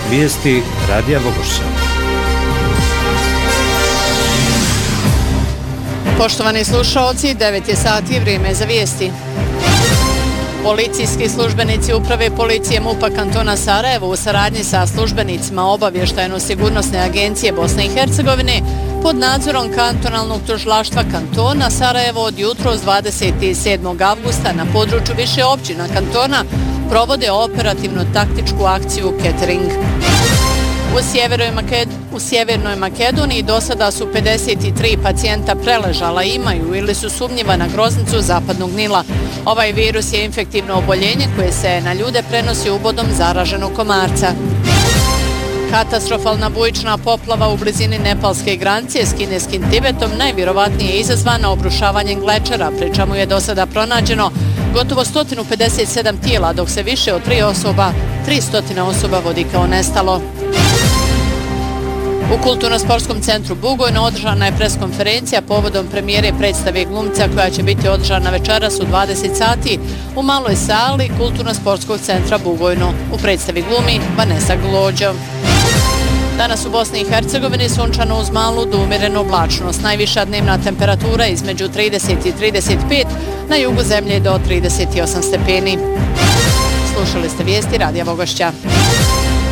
Vijesti Radija Vogošća. Poštovani slušaoci, 9 je sati, vrijeme za vijesti. Policijski službenici Uprave policije MUP-a kantona Sarajevo u saradnji sa službenicima Obavještajno-sigurnosne agencije Bosne i Hercegovine pod nadzorom kantonalnog tužilaštva kantona Sarajevo od jutros 27. avgusta na području više općina kantona provode operativno-taktičku akciju Catering. U Sjevernoj Makedoniji do sada su 53 pacijenta preležala, imaju ili su sumnjiva na groznicu zapadnog Nila. Ovaj virus je infektivno oboljenje koje se na ljude prenosi ubodom zaraženog komarca. Katastrofalna bujična poplava u blizini nepalske granice s kineskim Tibetom najvjerovatnije je izazvana obrušavanjem glečera, pri čemu je do sada pronađeno gotovo 157 tijela, dok se više od 300 osoba vodi kao nestalo. U Kulturno-sportskom centru Bugojno održana je preskonferencija povodom premijere predstave glumca koja će biti održana večeras u 20 sati u maloj sali Kulturno-sportskog centra Bugojno. U predstavi glumi Vanessa Glođo. Danas u Bosni i Hercegovini sunčano uz malu do umjerenu oblačnost. Najviša dnevna temperatura između 30 i 35, na jugu zemlje do 38 stepeni. Slušali ste vijesti Radija Vogošća.